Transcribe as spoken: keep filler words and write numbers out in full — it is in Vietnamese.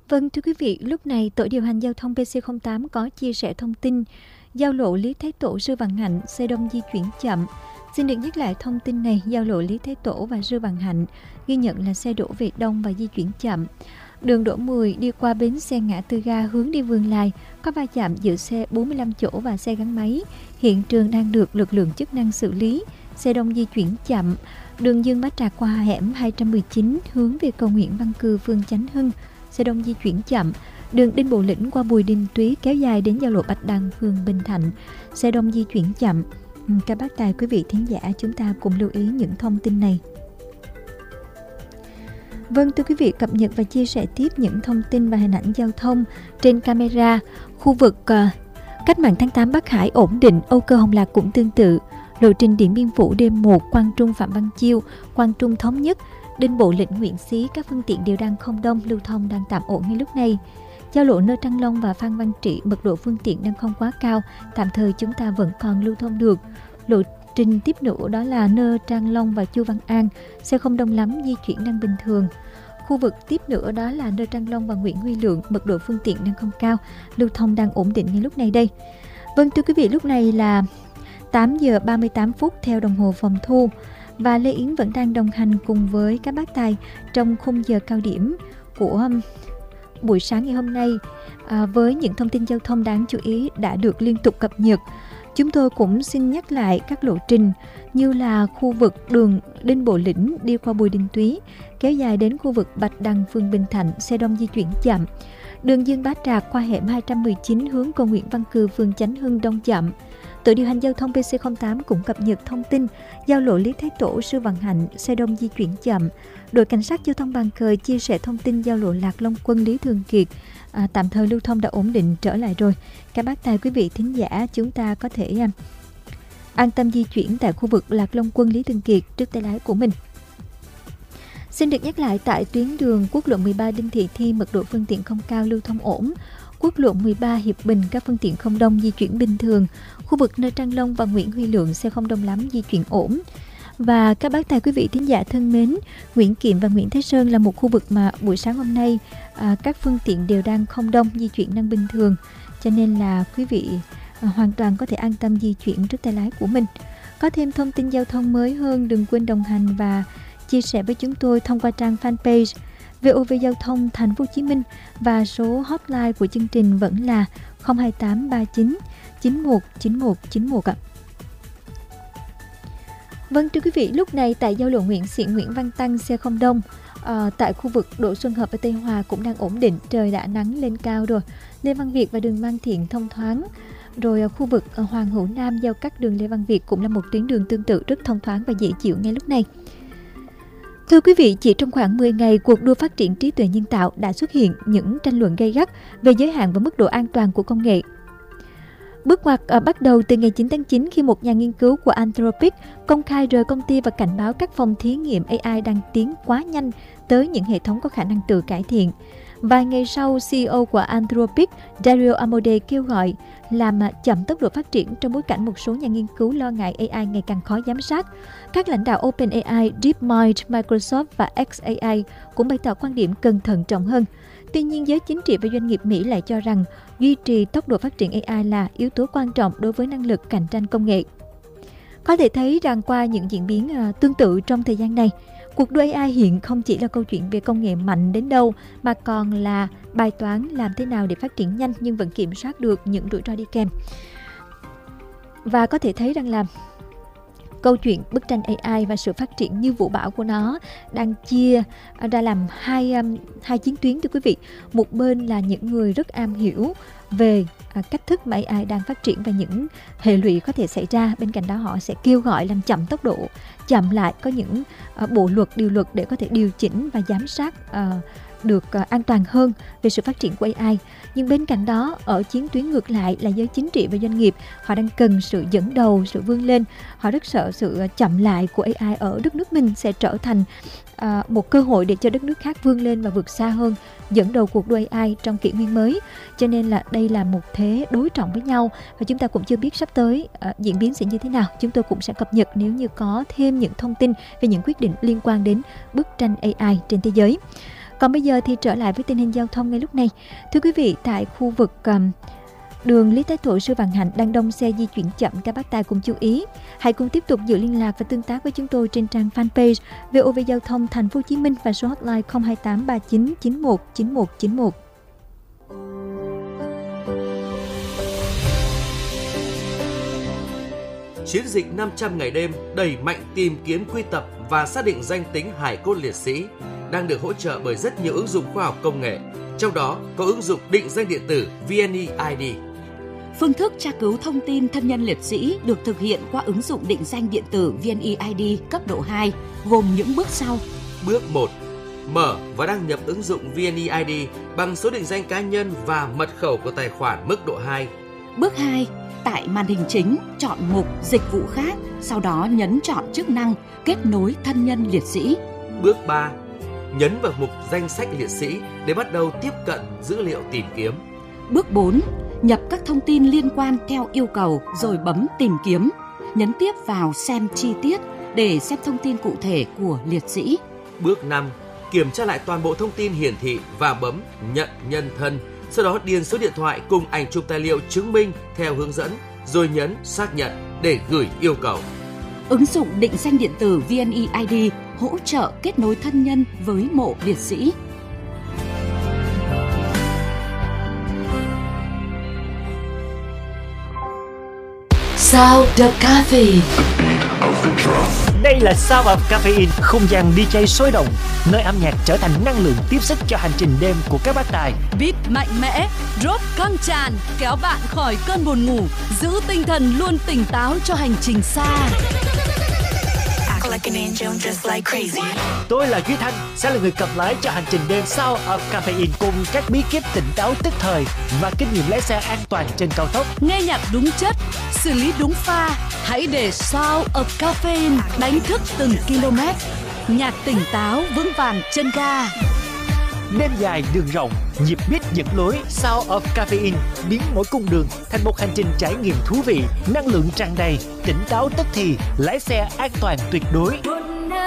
Vâng, thưa quý vị, lúc này Tổ điều hành giao thông pê xê không tám có chia sẻ thông tin giao lộ Lý Thái Tổ Sư Vạn Hạnh xe đông di chuyển chậm. Xin được nhắc lại thông tin này, giao lộ Lý Thái Tổ và Sư Vạn Hạnh ghi nhận là xe đổ về đông và di chuyển chậm. Đường Đỗ mười đi qua bến xe ngã tư ga hướng đi Vườn Lài có va chạm giữa xe bốn mươi lăm chỗ và xe gắn máy. Hiện trường đang được lực lượng chức năng xử lý. Xe đông di chuyển chậm. Đường Dương Bá Trạc qua hẻm hai trăm mười chín hướng về cầu Nguyễn Văn Cừ, phường Chánh Hưng, xe đông di chuyển chậm. Đường Đinh Bộ Lĩnh qua Bùi Đình Túy kéo dài đến giao lộ Bạch Đằng, phường Bình Thạnh, xe đông di chuyển chậm. Các bác tài, quý vị thính giả, chúng ta cùng lưu ý những thông tin này. Vâng, thưa quý vị, cập nhật và chia sẻ tiếp những thông tin và hình ảnh giao thông trên camera. Khu vực uh, Cách mạng tháng tám Bắc Hải ổn định, Âu Cơ Hồng Lạc cũng tương tự. Lộ trình Điện Biên Phủ D một, Quang Trung Phạm Văn Chiêu, Quang Trung Thống Nhất, Đinh Bộ Lĩnh Nguyễn Xí, các phương tiện đều đang không đông, lưu thông đang tạm ổn ngay lúc này. Giao lộ Nơ Trăng Long và Phan Văn Trị, mật độ phương tiện đang không quá cao, tạm thời chúng ta vẫn còn lưu thông được. Lộ trình tiếp nữa đó là Nơ Trăng Long và Chu Văn An, xe không đông lắm, di chuyển đang bình thường. Khu vực tiếp nữa đó là Nơ Trăng Long và Nguyễn Huy Lượng, mật độ phương tiện đang không cao, lưu thông đang ổn định ngay lúc này đây. Vâng, thưa quý vị, lúc này là tám giờ ba mươi tám phút theo đồng hồ phòng thu. Và Lê Yến vẫn đang đồng hành cùng với các bác tài trong khung giờ cao điểm của buổi sáng ngày hôm nay à, với những thông tin giao thông đáng chú ý đã được liên tục cập nhật. Chúng tôi cũng xin nhắc lại các lộ trình như là khu vực đường Đinh Bộ Lĩnh đi qua Bùi Đình Túy kéo dài đến khu vực Bạch Đằng, phường Bình Thạnh, xe đông di chuyển chậm. Đường Dương Bá Trạc qua hẻm hai trăm mười chín hướng cầu Nguyễn Văn Cừ, phường Chánh Hưng đông chậm. Tổ điều hành giao thông pê xê không tám cũng cập nhật thông tin giao lộ Lý Thái Tổ Sư Vạn Hạnh xe đông di chuyển chậm. Đội cảnh sát giao thông Bàn Cờ chia sẻ thông tin giao lộ Lạc Long Quân Lý Thường Kiệt à, tạm thời lưu thông đã ổn định trở lại rồi. Các bác tài, quý vị thính giả, chúng ta có thể à, an tâm di chuyển tại khu vực Lạc Long Quân Lý Thường Kiệt trước tay lái của mình. Xin được nhắc lại, tại tuyến đường quốc lộ mười ba Đinh Thị Thi, mật độ phương tiện không cao, lưu thông ổn. Quốc lộ mười ba Hiệp Bình, các phương tiện không đông, di chuyển bình thường. Khu vực Nơ Trăng Long và Nguyễn Huy Lượng, xe không đông lắm, di chuyển ổn. Và các bác tài, quý vị thính giả thân mến, Nguyễn Kiệm và Nguyễn Thái Sơn là một khu vực mà buổi sáng hôm nay à, các phương tiện đều đang không đông, di chuyển đang bình thường. Cho nên là quý vị à, hoàn toàn có thể an tâm di chuyển trước tay lái của mình. Có thêm thông tin giao thông mới hơn, đừng quên đồng hành và chia sẻ với chúng tôi thông qua trang fanpage vê o vê Giao thông Thành phố Hồ Chí Minh, và số hotline của chương trình vẫn là không hai tám ba chín chín một chín một chín một ạ. Vâng, thưa quý vị, lúc này tại giao lộ Nguyễn Xiển Nguyễn Văn Tăng, xe không đông. À, tại khu vực Đỗ Xuân Hợp và Tây Hòa cũng đang ổn định, trời đã nắng lên cao rồi. Lê Văn Việt và đường Mang Thiện thông thoáng. Rồi khu vực Hoàng Hữu Nam giao cắt đường Lê Văn Việt cũng là một tuyến đường tương tự rất thông thoáng và dễ chịu ngay lúc này. Thưa quý vị, chỉ trong khoảng mười ngày, cuộc đua phát triển trí tuệ nhân tạo đã xuất hiện những tranh luận gay gắt về giới hạn và mức độ an toàn của công nghệ. Bước ngoặt à, bắt đầu từ ngày chín tháng chín khi một nhà nghiên cứu của Anthropic công khai rời công ty và cảnh báo các phòng thí nghiệm a i đang tiến quá nhanh tới những hệ thống có khả năng tự cải thiện. Vài ngày sau, xê e ô của Anthropic, Dario Amodei kêu gọi làm chậm tốc độ phát triển trong bối cảnh một số nhà nghiên cứu lo ngại a i ngày càng khó giám sát. Các lãnh đạo OpenAI, DeepMind, Microsoft và xAI cũng bày tỏ quan điểm cần thận trọng hơn. Tuy nhiên, giới chính trị và doanh nghiệp Mỹ lại cho rằng duy trì tốc độ phát triển a i là yếu tố quan trọng đối với năng lực cạnh tranh công nghệ. Có thể thấy rằng qua những diễn biến uh, tương tự trong thời gian này, cuộc đua a i hiện không chỉ là câu chuyện về công nghệ mạnh đến đâu, mà còn là bài toán làm thế nào để phát triển nhanh nhưng vẫn kiểm soát được những rủi ro đi kèm. Và có thể thấy rằng là câu chuyện bức tranh a i và sự phát triển như vũ bão của nó đang chia ra làm hai, um, hai chiến tuyến, thưa quý vị. Một bên là những người rất am hiểu về à, cách thức mà a i đang phát triển và những hệ lụy có thể xảy ra. Bên cạnh đó họ sẽ kêu gọi làm chậm tốc độ, chậm lại, có những à, bộ luật, điều luật để có thể điều chỉnh và giám sát à, được uh, an toàn hơn về sự phát triển của a i. Nhưng bên cạnh đó, ở chiến tuyến ngược lại là giới chính trị và doanh nghiệp, họ đang cần sự dẫn đầu, sự vươn lên. Họ rất sợ sự uh, chậm lại của a i ở đất nước mình sẽ trở thành uh, một cơ hội để cho đất nước khác vươn lên và vượt xa hơn, dẫn đầu cuộc đua a i trong kỷ nguyên mới. Cho nên là đây là một thế đối trọng với nhau, và chúng ta cũng chưa biết sắp tới uh, diễn biến sẽ như thế nào. Chúng tôi cũng sẽ cập nhật nếu như có thêm những thông tin về những quyết định liên quan đến bức tranh a i trên thế giới. Còn bây giờ thì trở lại với tình hình giao thông ngay lúc này. Thưa quý vị, tại khu vực um, đường Lý Thái Tổ, Sư Vạn Hạnh đang đông xe di chuyển chậm, các bác tài cùng chú ý. Hãy cùng tiếp tục giữ liên lạc và tương tác với chúng tôi trên trang fanpage vê o vê Giao thông Thành phố Hồ Chí Minh và số hotline không hai tám ba chín chín một chín một chín một. Chiến dịch năm trăm ngày đêm đẩy mạnh tìm kiếm, quy tập và xác định danh tính hài cốt liệt sĩ đang được hỗ trợ bởi rất nhiều ứng dụng khoa học công nghệ, trong đó có ứng dụng định danh điện tử vê en e i đê. Phương thức tra cứu thông tin thân nhân liệt sĩ được thực hiện qua ứng dụng định danh điện tử vê en e i đê cấp độ hai, gồm những bước sau. Bước một. Mở và đăng nhập ứng dụng vê en e i đê bằng số định danh cá nhân và mật khẩu của tài khoản mức độ hai. Bước hai. Tại màn hình chính, chọn mục Dịch vụ khác, sau đó nhấn chọn chức năng Kết nối thân nhân liệt sĩ. Bước ba. Nhấn vào mục Danh sách liệt sĩ để bắt đầu tiếp cận dữ liệu tìm kiếm. Bước bốn. Nhập các thông tin liên quan theo yêu cầu rồi bấm Tìm kiếm. Nhấn tiếp vào Xem chi tiết để xem thông tin cụ thể của liệt sĩ. Bước năm. Kiểm tra lại toàn bộ thông tin hiển thị và bấm Nhận nhân thân. Sau đó điền số điện thoại cùng ảnh chụp tài liệu chứng minh theo hướng dẫn, rồi nhấn Xác nhận để gửi yêu cầu. Ứng dụng định danh điện tử vê en e i đê hỗ trợ kết nối thân nhân với mộ liệt sĩ. Sound of Caffeine. Đây là Sound of Caffeine, không gian đi jay sôi động, nơi âm nhạc trở thành năng lượng tiếp sức cho hành trình đêm của các bác tài. Beat mạnh mẽ, drop căng tràn, kéo bạn khỏi cơn buồn ngủ, giữ tinh thần luôn tỉnh táo cho hành trình xa. Tôi là Duy Thanh, sẽ là người cầm lái cho hành trình đêm Sound of Caffeine cùng các bí kíp tỉnh táo tức thời và kinh nghiệm lái xe an toàn trên cao tốc. Nghe nhạc đúng chất, xử lý đúng pha, hãy để Sound of Caffeine đánh thức từng km. Nhạc tỉnh táo vững vàng chân ga. Đêm dài đường rộng, nhịp beat dẫn lối. Sound of Caffeine biến mỗi cung đường thành một hành trình trải nghiệm thú vị, năng lượng tràn đầy, tỉnh táo tức thì, lái xe an toàn tuyệt đối.